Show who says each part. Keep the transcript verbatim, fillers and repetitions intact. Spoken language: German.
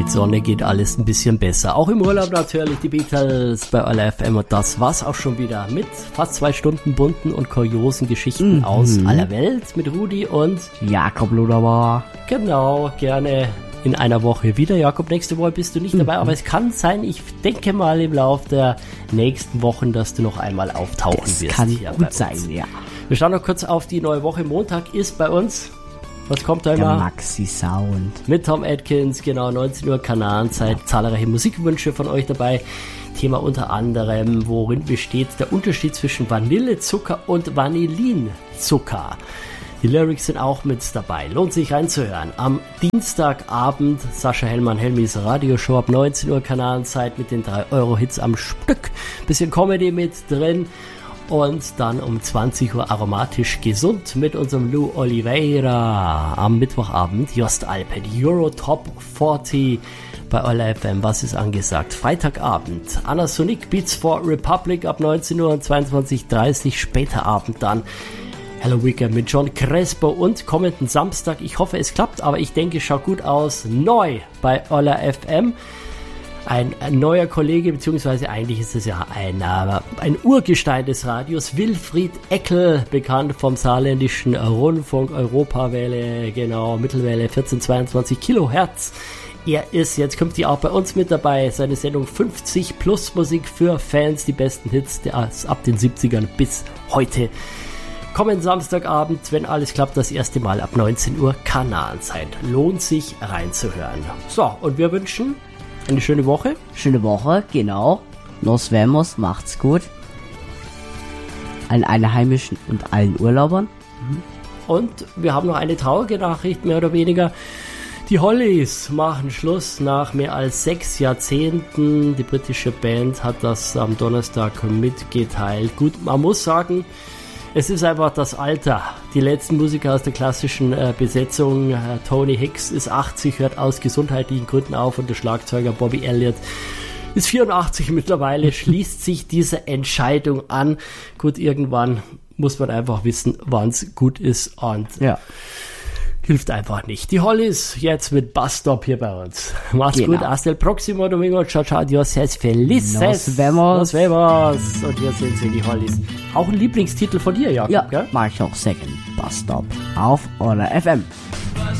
Speaker 1: Mit Sonne geht alles ein bisschen besser. Auch im Urlaub natürlich die Beatles bei Orla F M. Und das war's auch schon wieder mit fast zwei Stunden bunten und kuriosen Geschichten mhm. aus aller Welt mit Rudi und
Speaker 2: Jakob Luderbauer.
Speaker 1: Genau, gerne in einer Woche wieder. Jakob, nächste Woche bist du nicht dabei, mhm. aber es kann sein, ich denke mal im Laufe der nächsten Wochen, dass du noch einmal auftauchen
Speaker 2: das
Speaker 1: wirst.
Speaker 2: Kann gut sein, ja.
Speaker 1: Wir schauen noch kurz auf die neue Woche. Montag ist bei uns... Was kommt da immer?
Speaker 2: Der Maxi Sound.
Speaker 1: Mit Tom Atkins, genau, neunzehn Uhr Kanarenzeit. Ja. Zahlreiche Musikwünsche von euch dabei. Thema unter anderem, worin besteht der Unterschied zwischen Vanillezucker und Vanillinzucker. Die Lyrics sind auch mit dabei. Lohnt sich reinzuhören. Am Dienstagabend Sascha Hellmann, Helmis Radioshow ab neunzehn Uhr Kanarenzeit mit den drei Euro Hits am Stück. Bisschen Comedy mit drin. Und dann um zwanzig Uhr aromatisch gesund mit unserem Lou Oliveira. Am Mittwochabend Jost Alpe, die Euro Top vierzig bei Orla F M. Was ist angesagt? Freitagabend Anna Sonic Beats for Republic ab neunzehn Uhr und zweiundzwanzig Uhr dreißig. Später Abend dann Hello Weekend mit John Crespo und kommenden Samstag. Ich hoffe, es klappt, aber ich denke, es schaut gut aus. Neu bei Orla F M. Ein, ein neuer Kollege, beziehungsweise eigentlich ist es ja ein, äh, ein Urgestein des Radios, Wilfried Eckel, bekannt vom saarländischen Rundfunk, Europawelle, genau, Mittelwelle, vierzehn zweiundzwanzig Kilohertz. Er ist jetzt künftig auch bei uns mit dabei, seine Sendung fünfzig plus Musik für Fans, die besten Hits der, ab den siebzigern bis heute. Kommenden Samstagabend, wenn alles klappt, das erste Mal ab neunzehn Uhr Kanalenzeit. Lohnt sich reinzuhören. So, und wir wünschen eine schöne Woche.
Speaker 2: Schöne Woche, genau. Nos vemos, macht's gut. Allen Einheimischen und allen Urlaubern.
Speaker 1: Und wir haben noch eine traurige Nachricht, mehr oder weniger. Die Hollies machen Schluss nach mehr als sechs Jahrzehnten. Die britische Band hat das am Donnerstag mitgeteilt. Gut, man muss sagen, es ist einfach das Alter. Die letzten Musiker aus der klassischen äh, Besetzung, äh, Tony Hicks ist achtzig, hört aus gesundheitlichen Gründen auf und der Schlagzeuger Bobby Elliott ist vierundachtzig mittlerweile, schließt sich diese Entscheidung an. Gut, irgendwann muss man einfach wissen, wann es gut ist und ja. Hilft einfach nicht. Die Hollies jetzt mit Bus Stop hier bei uns. Macht's genau. Gut. Hasta el próximo domingo. Ciao, ciao. Dios es felices.
Speaker 2: Nos vemos.
Speaker 1: Nos vemos. Und hier sind sie, die Hollies. Auch ein Lieblingstitel von dir, Jakob,
Speaker 2: ja,
Speaker 1: gell?
Speaker 2: Mach ich auch sehr gerne. Bus Stop auf Orla F M.